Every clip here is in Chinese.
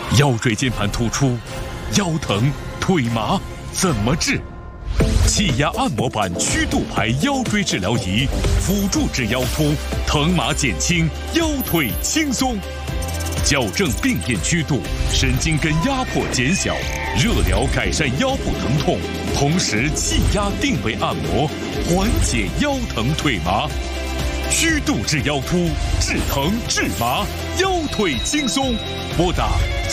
腰椎间盘突出、腰疼、腿麻怎么治？气压按摩板曲度牌腰椎治疗仪，辅助治腰突，疼麻减轻，腰腿轻松。矫正病变曲度，神经根压迫减小，热疗改善腰部疼痛，同时气压定位按摩，缓解腰疼腿麻。曲度治腰突，治疼治麻，腰腿轻松。拨打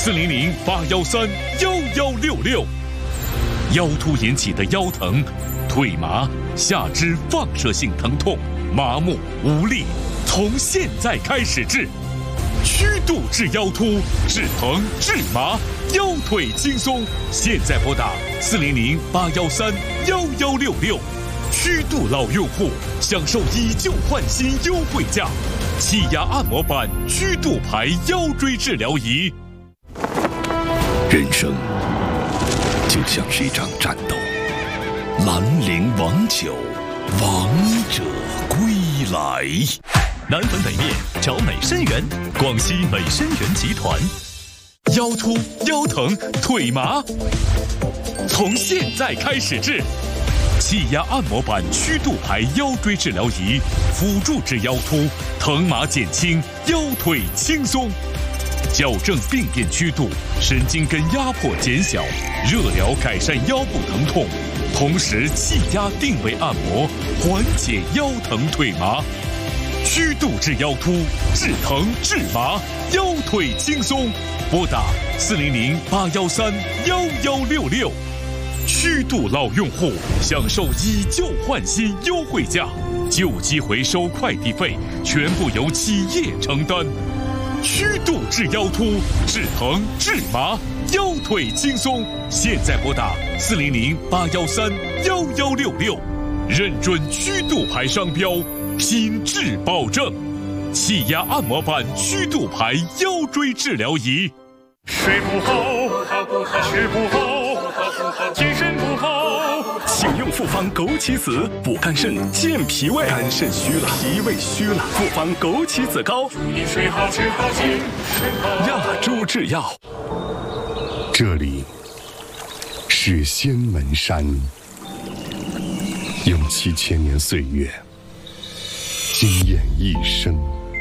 400-813-1166。腰突引起的腰疼、腿麻、下肢放射性疼痛、麻木无力，从现在开始治。曲度治腰突，治疼治麻，腰腿轻松。现在拨打400-813-1166。曲度老用户享受以旧换新优惠价，气压按摩板曲度牌腰椎治疗仪。 人生就像是一场战斗，兰陵王酒，王者归来。 南汾北面找美参园，广西美参园集团。 腰突、腰疼、腿麻，从现在开始治。气压按摩板曲度牌腰椎治疗仪，辅助治腰突，疼麻减轻，腰腿轻松。矫正病变曲度，神经根压迫减小，热疗改善腰部疼痛，同时气压定位按摩，缓解腰疼腿麻。曲度治腰突，治疼治麻，腰腿轻松。拨打400-813-1166。曲度老用户享受以旧换新优惠价，旧机回收快递费全部由企业承担。曲度治腰突，治疼治麻，腰腿轻松。现在拨打400-813-1166。认准曲度牌商标，品质保证。气压按摩板曲度牌腰椎治疗仪。 睡不好，吃不好，精神不好， 请用复方枸杞子补肝肾、健脾胃。肝肾虚了，脾胃虚了，复方枸杞子膏。 祝你睡好，吃好，精神好。 亚洲制药。 这里是仙门山，用7000年岁月惊艳一生。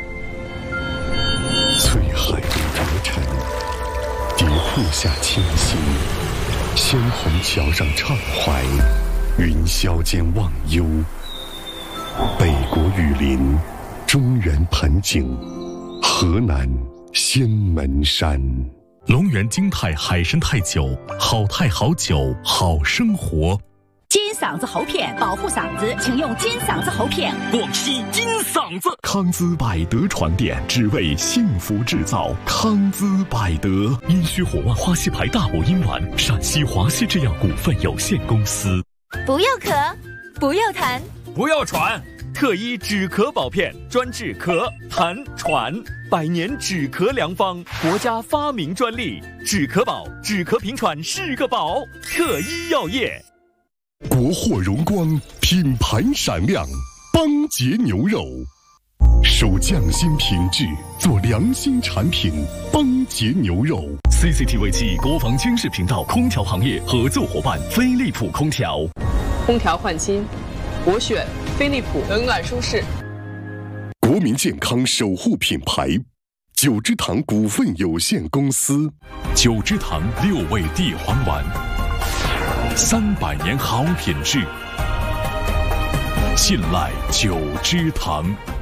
翠海里折尘，蝶瀑下清新，鲜红桥上畅怀，云霄间忘忧。北国雨林，中原盆景，河南仙门山。 龙源金泰海参泰酒，好泰好酒好生活。 金嗓子喉片保护嗓子，请用金嗓子喉片。 广西金嗓子，康姿百德传电，只为幸福制造。康姿百德，阴虚火旺花溪牌大补阴丸，陕西华西制药股份有限公司。 不要咳，不要痰， 不要喘，特医止咳保片，专治咳、痰、喘，100年止咳良方，国家发明专利，止咳宝，止咳平喘是个宝。特医药业。 国货荣光，品牌闪亮，邦杰牛肉，守匠心品质，做良心产品，邦杰牛肉。 CCTV 7国防军事频道空调行业合作伙伴飞利浦空调。 空调换新，我选飞利浦，冷暖舒适。 国民健康守护品牌，九芝堂股份有限公司。 九芝堂6味地黄丸，300年好品质，信赖九芝堂。